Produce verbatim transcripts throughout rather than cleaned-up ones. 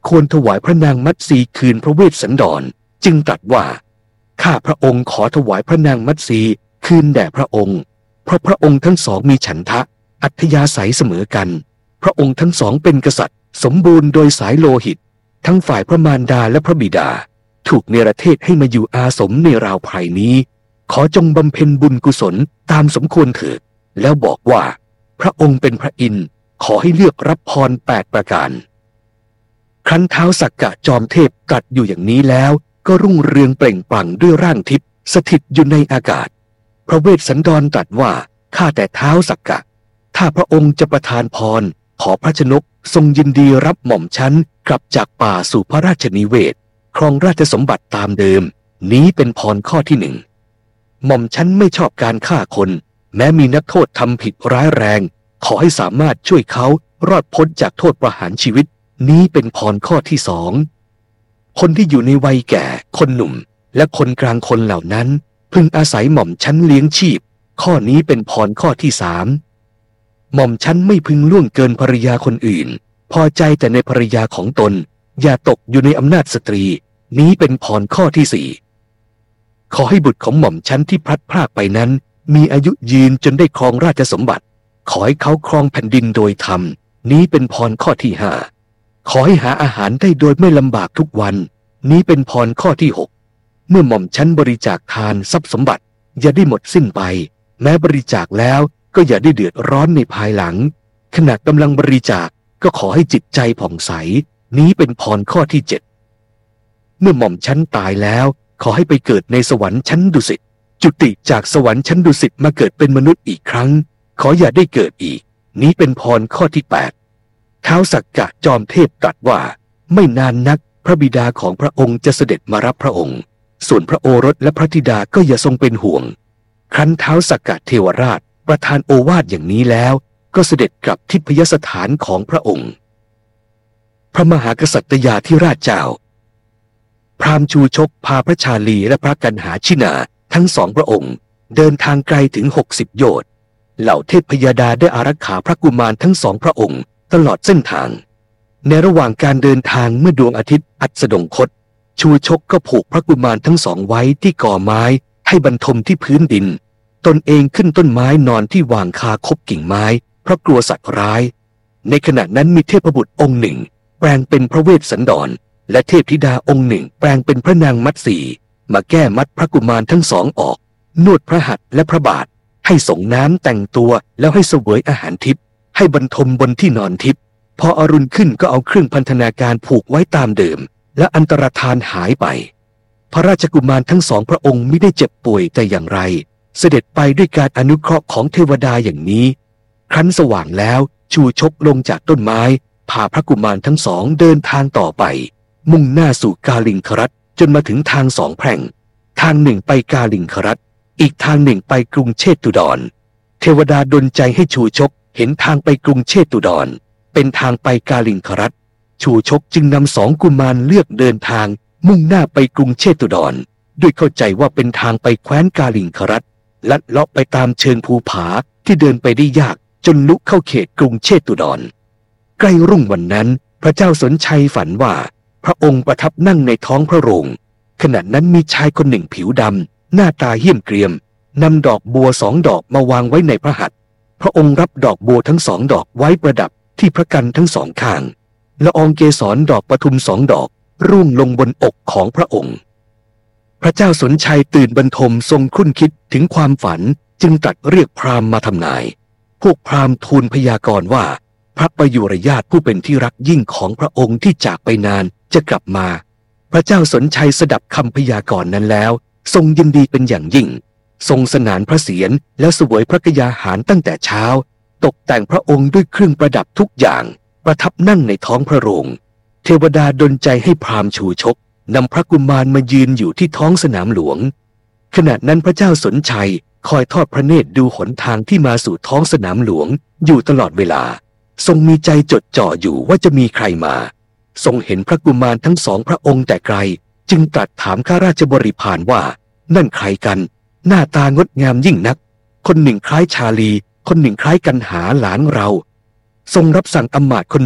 ควรถวายพระนางมัตสีคืนพระเวสสันดรจึงตรัสว่าข้าพระองค์ขอถวายพระนางมัตสีคืนแด่พระองค์เพราะพระองค์ทั้งสองมีฉันทะอัธยาศัยเสมอกันพระองค์ทั้งสองเป็นกษัตริย์สมบูรณ์โดยสายโลหิตทั้งฝ่ายพระมารดาและพระบิดาถูกเนรเทศให้มาอยู่อาสมในราวไพรนี้ขอจงบำเพ็ญบุญกุศลตามสมควรเถิดแล้วบอกว่าพระองค์เป็นพระอินทร์ขอให้เลือกรับพรแปดประการครั้นท้าวสักกะจอมเทพตรัสอยู่อย่างนี้แล้วก็รุ่งเรืองเปล่งปลั่งด้วยร่างทิพย์สถิตอยู่ในอากาศพระเวสสันดรตรัสว่าข้าแต่ท้าวสักกะถ้าพระองค์จะประทานพรขอพระชนกทรงยินดีรับหม่อมชั้นกลับจากป่าสู่พระราชนิเวศครองราชสมบัติตามเดิมนี้เป็นพรข้อที่หนึ่งหม่อมชั้นไม่ชอบการฆ่าคนแม้มีนักโทษทำผิดร้ายแรงขอให้สามารถช่วยเขารอดพ้นจากโทษประหารชีวิตนี้เป็นพรข้อที่สองคนที่อยู่ในวัยแก่คนหนุ่มและคนกลางคนเหล่านั้นพึงอาศัยหม่อมชั้นเลี้ยงชีพข้อนี้เป็นพรข้อที่สามหม่อมชั้นไม่พึงล่วงเกินภรรยาคนอื่นพอใจแต่ในภรรยาของตนอย่าตกอยู่ในอำนาจสตรีนี้เป็นพรข้อที่สี่ขอให้บุตรของหม่อมชั้นที่พลัดพรากไปนั้นมีอายุยืนจนได้ครองราชสมบัติขอให้เขาครองแผ่นดินโดยธรรมนี้เป็นพรข้อที่ห้าขอให้หาอาหารได้โดยไม่ลำบากทุกวันนี้เป็นพรข้อที่หกเมื่อหม่อมชั้นบริจาคทานทรัพย์สมบัติอย่าได้หมดสิ้นไปแม้บริจาคแล้วก็อย่าได้เดือดร้อนในภายหลังขณะกำลังบริจาคก็ขอให้จิตใจผ่องใสนี้เป็นพรข้อที่เจ็ดเมื่อหม่อมชั้นตายแล้วขอให้ไปเกิดในสวรรค์ชั้นดุสิตจุติจากสวรรค์ชั้นดุสิตมาเกิดเป็นมนุษย์อีกครั้งขออย่าได้เกิดอีกนี้เป็นพรข้อที่แปดท้าวสักกะจอมเทพตรัสว่าไม่นานนักพระบิดาของพระองค์จะเสด็จมารับพระองค์ส่วนพระโอรสและพระธิดาก็อย่าทรงเป็นห่วงครั้นท้าวสักกะเทวราชประทานโอวาทอย่างนี้แล้วก็เสด็จกลับทิพยสถานของพระองค์พระมหากษัตริยาธิราชเจ้าพราหมณ์ชูชกพาพระชาลีและพระกันหาชินาทั้งสองพระองค์เดินทางไกลถึงหกสิบโยชน์เหล่าเทพพยาดาได้อารักขาพระกุมารทั้งสองพระองค์ตลอดเส้นทางในระหว่างการเดินทางเมื่อดวงอาทิตย์อัสดงคตชูชกก็ผูกพระกุมารทั้งสองไว้ที่ก่อไม้ให้บรรทมที่พื้นดินตนเองขึ้นต้นไม้นอนที่วางคาคบกิ่งไม้เพราะกลัวสัตว์ร้ายในขณะนั้นมีเทพบุตรองค์หนึ่งแปลงเป็นพระเวสสันดรและเทพธิดาองค์หนึ่งแปลงเป็นพระนางมัตสีมาแก้มัดพระกุมารทั้งสองออกนวดพระหัตถ์และพระบาทให้ส่งน้ำแต่งตัวแล้วให้เสวยอาหารทิพย์ให้บรรทมบนที่นอนทิพย์พออรุณขึ้นก็เอาเครื่องพันธนาการผูกไว้ตามเดิมและอันตรธานหายไปพระราชกุมารทั้งสองพระองค์ไม่ได้เจ็บป่วยแต่อย่างไรเสด็จไปด้วยการอนุเคราะห์ของเทวดาอย่างนี้ครั้นสว่างแล้วชูชกลงจากต้นไม้พาพระกุมารทั้งสองเดินทางต่อไปมุ่งหน้าสู่กาลิงครัตจนมาถึงทางสองแพร่งทางหนึ่งไปกาลิงครัตอีกทางหนึ่งไปกรุงเชตุดรเทวดาดลใจให้ชูชกเห็นทางไปกรุงเชตุดรเป็นทางไปกาลิงครัตชูชกจึงนำสองกุมารเลือกเดินทางมุ่งหน้าไปกรุงเชตุดรด้วยเข้าใจว่าเป็นทางไปแคว้นกาลิงครัตลัดเลาะไปตามเชิงภูผาที่เดินไปได้ยากจนลุกเข้าเขตกรุงเชตุดรใกล้รุ่งวันนั้นพระเจ้าสนชัยฝันว่าพระองค์ประทับนั่งในท้องพระโรงขณะนั้นมีชายคนหนึ่งผิวดำหน้าตาเหี้ยมเกรียมนำดอกบัวสองดอกมาวางไว้ในพระหัตถ์พระองค์รับดอกบัวทั้งสองดอกไว้ประดับที่พระกันทั้งสองข้างละอองเกสรดอกปทุมสองดอกร่วงลงบนอกของพระองค์พระเจ้าสนชัยตื่นบรรทมทรงครุ่นคิดถึงความฝันจึงตรัสเรียกพราหมณ์มาทำนายพวกพราหมณ์ทูลพยากรณ์ว่าพระประยุรญาติผู้เป็นที่รักยิ่งของพระองค์ที่จากไปนานจะกลับมาพระเจ้าสนชัยสดับคำพยากรณ์นั้นแล้วทรงยินดีเป็นอย่างยิ่งทรงสนานพระเศียรแล้วเสวยพระกยาหารตั้งแต่เช้าตกแต่งพระองค์ด้วยเครื่องประดับทุกอย่างประทับนั่งในท้องพระโรงเทวดาดลใจให้พราหมณ์ชูชกนำพระกุมารมายืนอยู่ที่ท้องสนามหลวงขณะนั้นพระเจ้าสนชัยคอยทอดพระเนตรดูหนทางที่มาสู่ท้องสนามหลวงอยู่ตลอดเวลาทรงมีใจจดจ่ออยู่ว่าจะมีใครมาทรงเห็นพระกุมารทั้งสองพระองค์แต่ไกลจึงตรัสถามข้าราชบริพารว่านั่นใครกันหน้าตางดงามยิ่งนักคนหนึ่งคล้ายชาลีคนหนึ่งคล้ายกันหาหลานเราทรงรับสั่งอำมาตย์คนหนึ่ง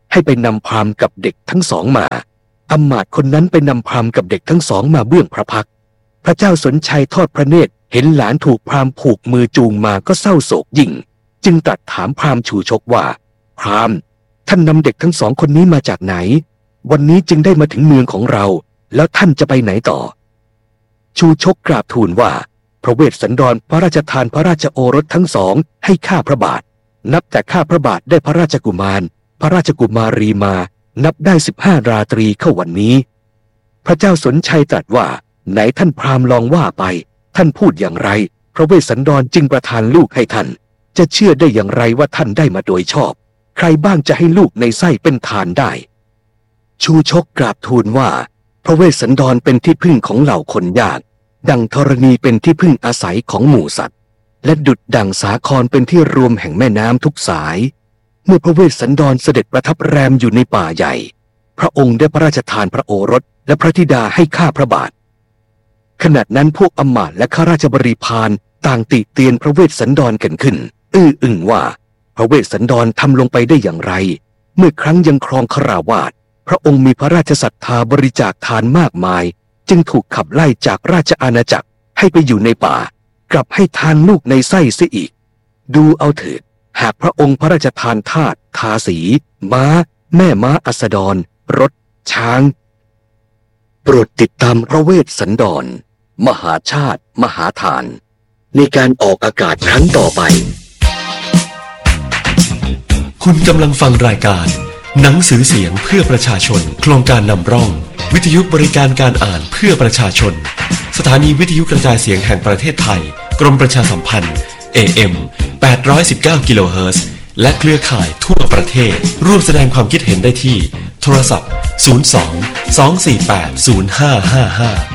ให้ไปนำพราหมณ์กับเด็กทั้งสองมาอำมาตย์คนนั้นไปนำพราหมณ์กับเด็กทั้งสองมาเบื้องพระพักตร์พระเจ้าสนชัยทอดพระเนตรเห็นหลานถูกพราหมณ์ผูกมือจูงมาก็เศร้าโศกยิ่งจึงตรัสถามพราหมณ์ชูชกว่าพราหมณ์ท่านนำเด็กทั้งสองคนนี้มาจากไหนวันนี้จึงได้มาถึงเมืองของเราแล้วท่านจะไปไหนต่อชูชกกราบทูลว่าพระเวสสันดรพระราชทานพระราชโอรสทั้งสองให้ข้าพระบาทนับแต่ข้าพระบาทได้พระราชกุมารพระราชกุมารีมานับได้สิบห้าราตรีเข้าวันนี้พระเจ้าสนชัยตรัสว่าไหนท่านพราหมณ์ลองว่าไปท่านพูดอย่างไรพระเวสสันดรจึงประทานลูกให้ท่านจะเชื่อได้อย่างไรว่าท่านได้มาโดยชอบใครบ้างจะให้ลูกในไส้เป็นทานได้ชูชกกราบทูลว่าพระเวสสันดรเป็นที่พึ่งของเหล่าคนยากดังธรณีเป็นที่พึ่งอาศัยของหมู่สัตว์และดุจดังสาครเป็นที่รวมแห่งแม่น้ำทุกสายเมื่อพระเวสสันดรเสด็จประทับแรมอยู่ในป่าใหญ่พระองค์ได้พระราชทานพระโอรสและพระธิดาให้ข้าพระบาทขณะนั้นพวกอำมาตย์และข้าราชบริพารต่างติเตียนพระเวสสันดรกันขึ้นอื้ออึงว่าพระเวสสันดรทำลงไปได้อย่างไรเมื่อครั้งยังครองคฤหัสถ์พระองค์มีพระราชศรัทธาบริจาคทานมากมายจึงถูกขับไล่จากราชอาณาจักรให้ไปอยู่ในป่ากลับให้ทานลูกในไส้เสียอีกดูเอาเถิดหากพระองค์พระราชทานทาสทาสีม้าแม่ม้าอัสดรรถช้างโปรดติดตามพระเวสสันดรมหาชาติมหาทานในการออกอากาศครั้งต่อไปคุณกำลังฟังรายการหนังสือเสียงเพื่อประชาชนโครงการนำร่องวิทยุบริการการอ่านเพื่อประชาชนสถานีวิทยุกระจายเสียงแห่งประเทศไทยกรมประชาสัมพันธ์ เอ เอ็ม แปดร้อยสิบเก้า กิโลเฮิรตซ์และเครือข่ายทั่วประเทศร่วมแสดงความคิดเห็นได้ที่โทรศัพท์ศูนย์ สอง สอง สี่ แปด ศูนย์ ห้า ห้า ห้า